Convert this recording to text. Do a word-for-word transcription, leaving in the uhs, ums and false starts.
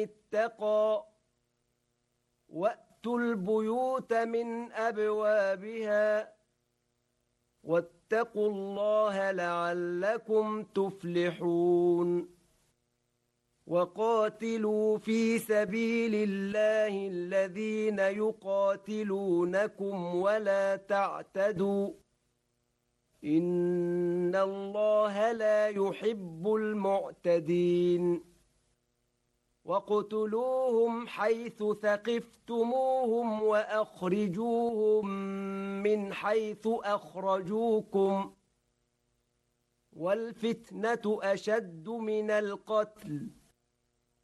اتقى وأتوا البيوت من أبوابها واتقوا الله لعلكم تفلحون وقاتلوا في سبيل الله الذين يقاتلونكم ولا تعتدوا إن الله لا يحب المعتدين واقتلوهم حيث ثقفتموهم وأخرجوهم من حيث أخرجوكم والفتنة أشد من القتل